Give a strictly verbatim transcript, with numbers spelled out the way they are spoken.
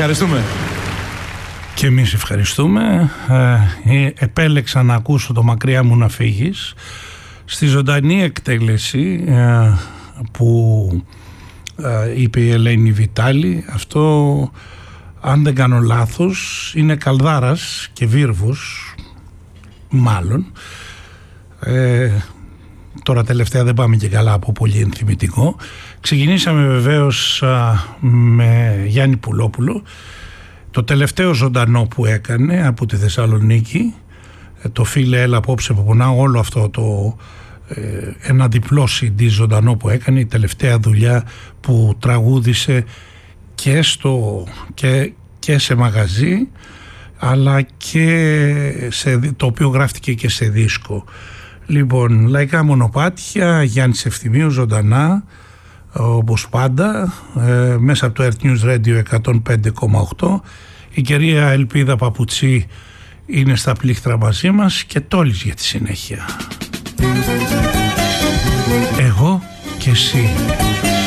ευχαριστούμε. Και εμείς ευχαριστούμε. Ε, επέλεξα να ακούσω το «Μακριά μου να φύγεις» στη ζωντανή εκτέλεση ε, που ε, είπε η Ελένη Βιτάλη. Αυτό, αν δεν κάνω λάθος, είναι Καλδάρας και Βίρβους, μάλλον. Ε, τώρα τελευταία δεν πάμε και καλά από πολύ ενθυμητικό. Ξεκινήσαμε βεβαίως α, με Γιάννη Πουλόπουλο. Το τελευταίο ζωντανό που έκανε από τη Θεσσαλονίκη, το «Φίλε έλα απόψε που πονάω», όλο αυτό το ε, ένα διπλό σι ντι ζωντανό που έκανε, η τελευταία δουλειά που τραγούδισε και, στο, και, και σε μαγαζί, αλλά και σε, το οποίο γράφτηκε και σε δίσκο. Λοιπόν, Λαϊκά Μονοπάτια, Γιάννης Ευθυμίου ζωντανά, όπως πάντα, ε, μέσα από το Earth News Radio εκατόν πέντε κόμμα οκτώ. Η κυρία Ελπίδα Παπουτσί είναι στα πλήκτρα μαζί μας και Τόλης για τη συνέχεια. Εγώ και εσύ.